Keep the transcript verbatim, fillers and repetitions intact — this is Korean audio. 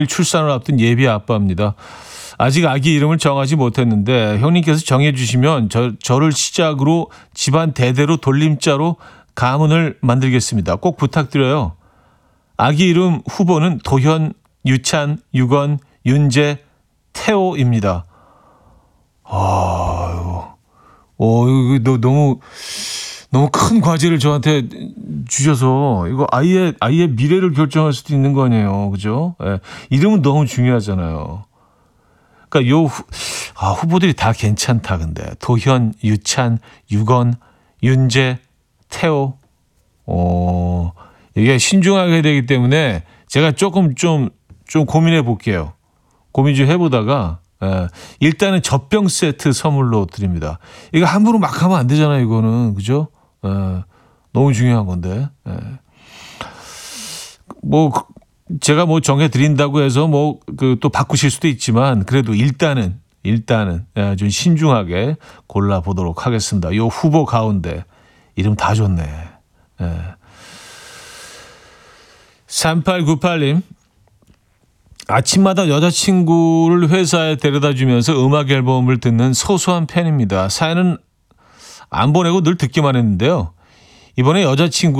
출산을 앞둔 예비 아빠입니다. 아직 아기 이름을 정하지 못했는데 형님께서 정해주시면 저, 저를 시작으로 집안 대대로 돌림자로 가문을 만들겠습니다. 꼭 부탁드려요. 아기 이름 후보는 도현, 유찬, 유건, 윤재, 태호입니다. 아유, 어, 이거 너무 너무 큰 과제를 저한테 주셔서 이거 아이의 아이의 미래를 결정할 수도 있는 거 아니에요, 그죠? 예, 이름은 너무 중요하잖아요. 그러니까 요 후, 아, 후보들이 다 괜찮다. 근데 도현, 유찬, 유건, 윤재, 태호. 어, 이게 신중하게 되기 때문에 제가 조금 좀 좀 고민해 볼게요. 고민 좀 해보다가 예, 일단은 젖병 세트 선물로 드립니다. 이거 함부로 막 하면 안 되잖아요. 이거는 그죠? 예, 너무 중요한 건데. 예. 뭐 제가 뭐 정해 드린다고 해서 뭐 그 또 바꾸실 수도 있지만 그래도 일단은 일단은 예, 좀 신중하게 골라 보도록 하겠습니다. 요 후보 가운데 이름 다 좋네. 예. 삼팔구팔 님. 아침마다 여자친구를 회사에 데려다 주면서 음악 앨범을 듣는 소소한 팬입니다. 사연은 안 보내고 늘 듣기만 했는데요. 이번에 여자친구